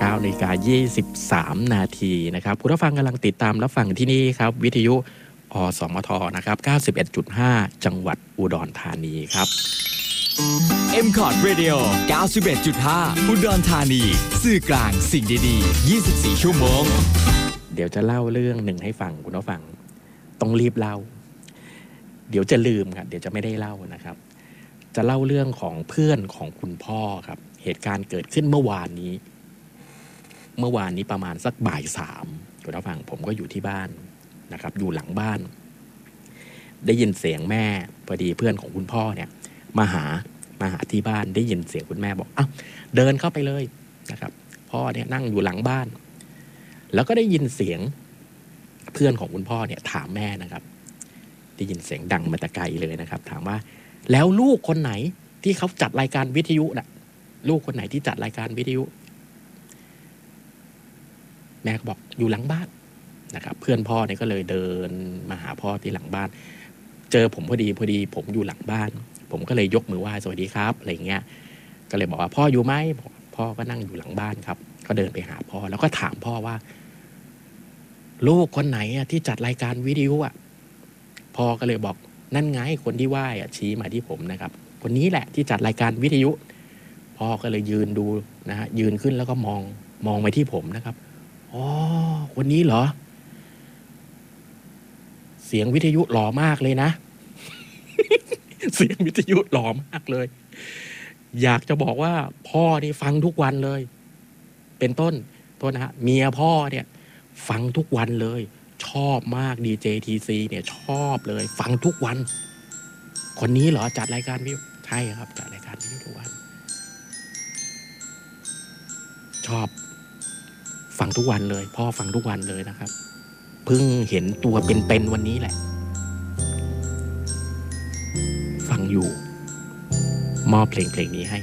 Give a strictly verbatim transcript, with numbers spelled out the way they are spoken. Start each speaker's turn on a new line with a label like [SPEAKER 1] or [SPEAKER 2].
[SPEAKER 1] เก้านาฬิกายี่สิบสามนาทีนะครับคุณผู้ฟังกำลังติดตามรับฟังที่นี่ครับวิทยุอสมทนะครับ เก้าสิบเอ็ดจุดห้า จังหวัดอุดรธานีครับ
[SPEAKER 2] เอ็ม คอร์ด Radio เก้าสิบเอ็ดจุดห้า อุดรธานีสื่อกลางสิ่งดีๆยี่สิบสี่ชั่วโมง
[SPEAKER 1] เดี๋ยวจะเล่าเรื่องหนึ่งให้ฟังคุณผู้ฟังต้องรีบเล่าเดี๋ยวจะลืมครับเดี๋ยวจะไม่ได้เล่านะครับจะเล่าเรื่องของเพื่อนของคุณพ่อครับเหตุการณ์เกิดขึ้นเมื่อวานนี้เมื่อวานนี้ประมาณสักบ่ายสามคุณผู้ฟังผมก็อยู่ที่บ้านนะครับอยู่หลังบ้านได้ยินเสียงแม่พอดีเพื่อนของคุณพ่อเนี่ยมาหามาหาที่บ้านได้ยินเสียงคุณแม่บอกอ้าวเดินเข้าไปเลยนะครับพ่อเนี่ยนั่งอยู่หลังบ้านแล้วก็ได้ยินเสียงเพื่อนของคุณพ่อเนี่ยถามแม่นะครับได้ยินเสียงดังมาแต่ไกลเลยนะครับถามว่าแล้วลูกคนไหนที่เขาจัดรายการวิทยุน่ะลูกคนไหนที่จัดรายการวิทยุแม่ก็บอกอยู่หลังบ้านนะครับเพื่อนพ่อเนี่ยก็เลยเดินมาหาพ่อที่หลังบ้านเจอผมพอดีพอดีผมอยู่หลังบ้านผมก็เลยยกมือไหว้สวัสดีครับอะไรเงี้ยก็เลยบอกว่าพ่ออยู่ไหมพ่อก็นั่งอยู่หลังบ้านครับก็เดินไปหาพ่อแล้วก็ถามพ่อว่าลูกคนไหนอ่ะที่จัดรายการวิทยุอ่ะพ่อก็เลยบอกนั่นไงคนที่ไหว้อ่ะชี้มาที่ผมนะครับคนนี้แหละที่จัดรายการวิทยุพ่อก็เลยยืนดูนะฮะยืนขึ้นแล้วก็มองมองไปที่ผมนะครับอ๋อคนนี้เหรอเสียงวิทยุหล่อมากเลยนะ เสียงวิทยุหล่อมากเลยอยากจะบอกว่าพ่อนี่ฟังทุกวันเลยเป็นต้นต้นนะฮะเมียพ่อเนี่ยฟังทุกวันเลยชอบมาก ดี เจ ที ซี เนี่ยชอบเลยฟังทุกวันคนนี้เหรอจัดรายการวิทยุใช่ครับจัดรายการวิทยุทุกวันชอบฟังทุกวันเลยพ่อฟังทุกวันเลยนะครับเพิ่งเห็นตัวเป็นๆวันนี้แหละฟังอยู่มอบเพลงเพลงนี้ให้